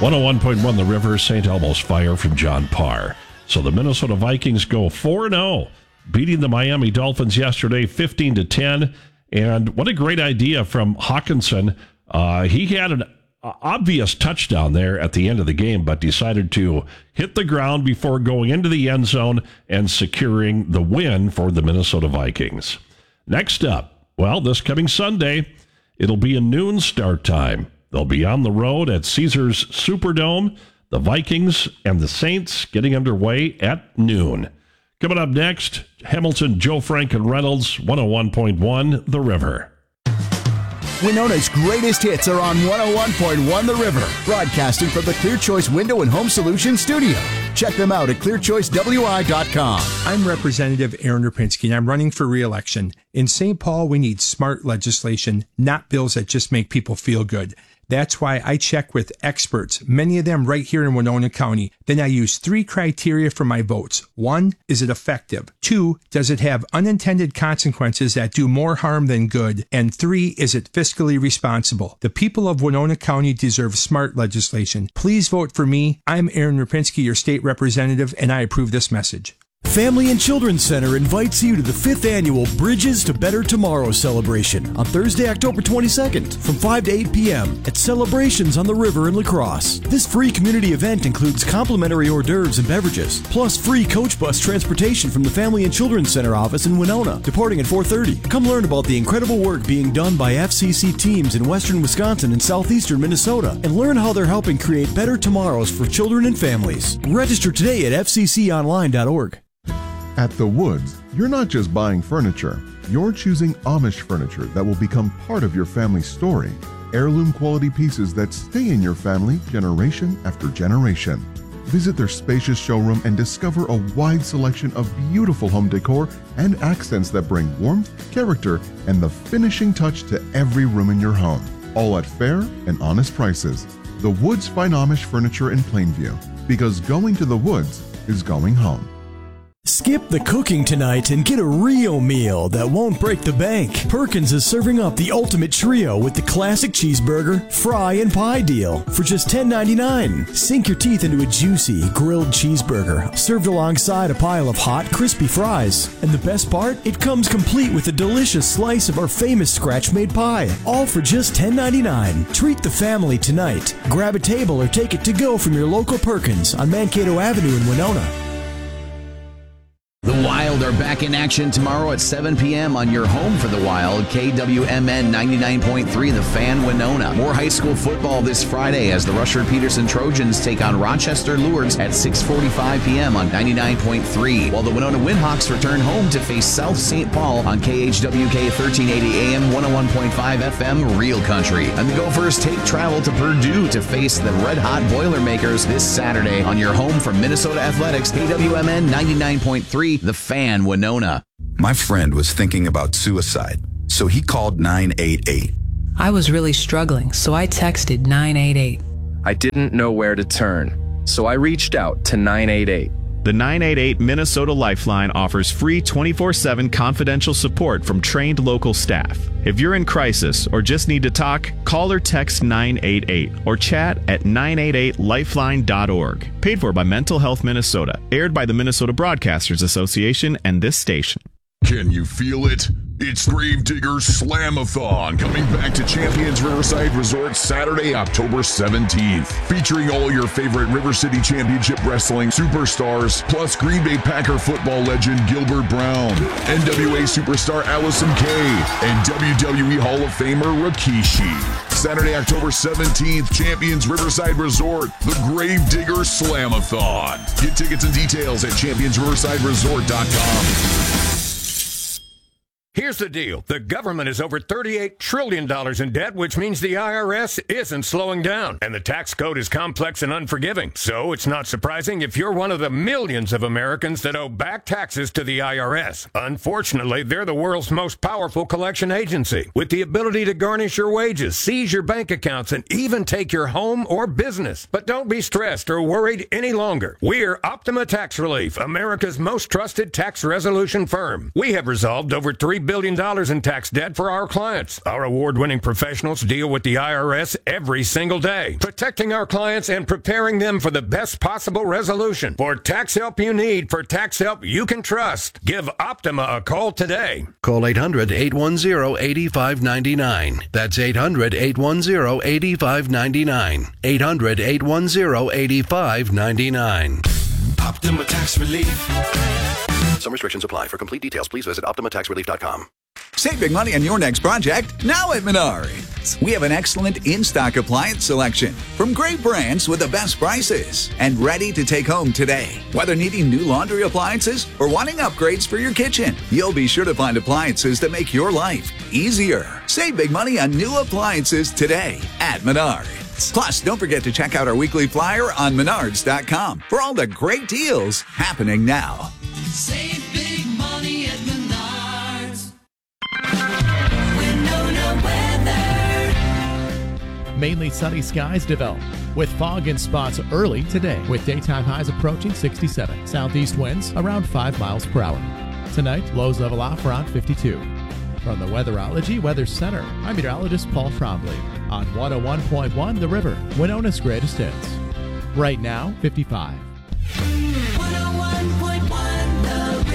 101.1 The River, St. Elmo's Fire from John Parr. So the Minnesota Vikings go 4-0, beating the Miami Dolphins yesterday 15-10. And what a great idea from Hawkinson. He had an obvious touchdown there at the end of the game, but decided to hit the ground before going into the end zone and securing the win for the Minnesota Vikings. Next up, well, this coming Sunday, it'll be a noon start time. They'll be on the road at Caesars Superdome. The Vikings and the Saints getting underway at noon. Coming up next, Hamilton, Joe Frank, and Reynolds, 101.1 The River. Winona's greatest hits are on 101.1 The River, broadcasting from the Clear Choice Window and Home Solutions studio. Check them out at clearchoicewi.com. I'm Representative Aaron Rapinski, and I'm running for re-election. In St. Paul, we need smart legislation, not bills that just make people feel good. That's why I check with experts, many of them right here in Winona County. Then I use 3 criteria for my votes. 1, is it effective? 2, does it have unintended consequences that do more harm than good? And 3, is it fiscally responsible? The people of Winona County deserve smart legislation. Please vote for me. I'm Aaron Rapinski, your state representative, and I approve this message. Family and Children's Center invites you to the 5th annual Bridges to Better Tomorrow celebration on Thursday, October 22nd from 5 to 8 p.m. at Celebrations on the River in La Crosse. This free community event includes complimentary hors d'oeuvres and beverages, plus free coach bus transportation from the Family and Children's Center office in Winona, departing at 4:30. Come learn about the incredible work being done by FCC teams in western Wisconsin and southeastern Minnesota, and learn how they're helping create better tomorrows for children and families. Register today at fcconline.org. At The Woods, you're not just buying furniture, you're choosing Amish furniture that will become part of your family's story. Heirloom quality pieces that stay in your family generation after generation. Visit their spacious showroom and discover a wide selection of beautiful home decor and accents that bring warmth, character, and the finishing touch to every room in your home. All at fair and honest prices. The Woods Fine Amish Furniture in Plainview. Because going to The Woods is going home. Skip the cooking tonight and get a real meal that won't break the bank. Perkins is serving up the ultimate trio with the classic cheeseburger, fry, and pie deal for just $10.99. Sink your teeth into a juicy grilled cheeseburger served alongside a pile of hot, crispy fries. And the best part? It comes complete with a delicious slice of our famous scratch-made pie, all for just $10.99. Treat the family tonight. Grab a table or take it to go from your local Perkins on Mankato Avenue in Winona. The Wild are back in action tomorrow at 7 p.m. on your home for the Wild, KWMN 99.3 The Fan Winona. More high school football this Friday as the Rushford Peterson Trojans take on Rochester Lourdes at 6:45 p.m. on 99.3, while the Winona Windhawks return home to face South St. Paul on KHWK 1380 AM 101.5 FM Real Country. And the Gophers take travel to Purdue to face the Red Hot Boilermakers this Saturday on your home for Minnesota Athletics, KWMN 99.3 The Fan Winona. My friend was thinking about suicide, so he called 988. I was really struggling, so I texted 988. I didn't know where to turn, so I reached out to 988. The 988 Minnesota Lifeline offers free 24/7 confidential support from trained local staff. If you're in crisis or just need to talk, call or text 988 or chat at 988lifeline.org. Paid for by Mental Health Minnesota. Aired by the Minnesota Broadcasters Association and this station. Can you feel it? It's Gravedigger Slamathon coming back to Champions Riverside Resort Saturday, October 17th. Featuring all your favorite River City Championship Wrestling superstars, plus Green Bay Packer football legend Gilbert Brown, NWA superstar Allison Kay, and WWE Hall of Famer Rikishi. Saturday, October 17th, Champions Riverside Resort, the Gravedigger Slamathon. Get tickets and details at championsriversideresort.com. Here's the deal. The government is over $38 trillion in debt, which means the IRS isn't slowing down. And the tax code is complex and unforgiving. So it's not surprising if you're one of the millions of Americans that owe back taxes to the IRS. Unfortunately, they're the world's most powerful collection agency, with the ability to garnish your wages, seize your bank accounts, and even take your home or business. But don't be stressed or worried any longer. We're Optima Tax Relief, America's most trusted tax resolution firm. We have resolved over $3 $5 billion in tax debt for our clients. Our award-winning professionals deal with the IRS every single day, protecting our clients and preparing them for the best possible resolution. For tax help you need, for tax help you can trust, give Optima a call today. Call 800-810-8599. That's 800-810-8599. 800-810-8599. Optima Tax Relief. Some restrictions apply. For complete details, please visit OptimaTaxRelief.com. Save big money on your next project now at Menards. We have an excellent in-stock appliance selection from great brands with the best prices and ready to take home today. Whether needing new laundry appliances or wanting upgrades for your kitchen, you'll be sure to find appliances that make your life easier. Save big money on new appliances today at Menards. Plus, don't forget to check out our weekly flyer on Menards.com for all the great deals happening now. Save big money at Menards. Winona weather. Mainly sunny skies develop with fog in spots early today, with daytime highs approaching 67. Southeast winds around 5 miles per hour. Tonight, lows level off around 52. From the Weatherology Weather Center, I'm meteorologist Paul Trombley on 101.1 The River, Winona's greatest hits. Right now, 55. 101.1 The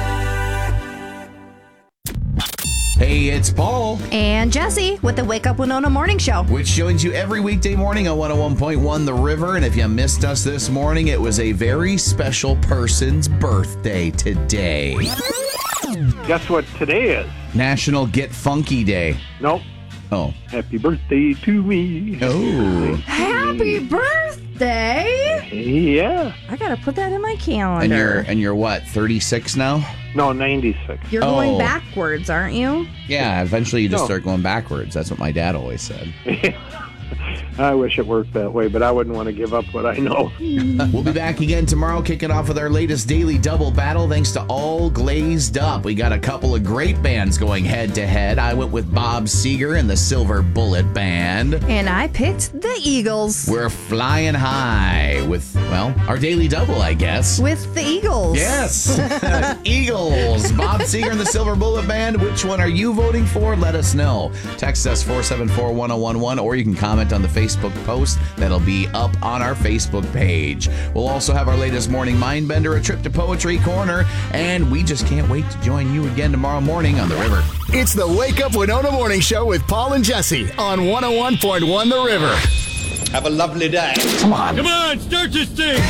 River. Hey, it's Paul. And Jesse with the Wake Up Winona Morning Show, which joins you every weekday morning on 101.1 The River. And if you missed us this morning, it was a very special person's birthday today. Guess what today is? National Get Funky Day. Nope. Oh. Happy birthday to me. Oh. Happy birthday! Yeah. I gotta put that in my calendar. And you're what, 36 now? No, 96. You're going backwards, aren't you? Yeah, eventually you just start going backwards. That's what my dad always said. I wish it worked that way, but I wouldn't want to give up what I know. We'll be back again tomorrow, kicking off with our latest daily double battle, thanks to All Glazed Up. We got a couple of great bands going head-to-head. I went with Bob Seger and the Silver Bullet Band. And I picked the Eagles. We're flying high with, well, our daily double, I guess. With the Eagles. Yes. Eagles. Bob Seger and the Silver Bullet Band. Which one are you voting for? Let us know. Text us 474-1011, or you can comment on the Facebook post that'll be up on our Facebook page. We'll also have our latest morning Mindbender, a trip to Poetry Corner, and we just can't wait to join you again tomorrow morning on The River. It's the Wake Up Winona Morning Show with Paul and Jesse on 101.1 The River. Have a lovely day. Come on. Come on, start this thing.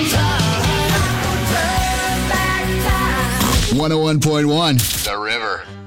101.1 The River.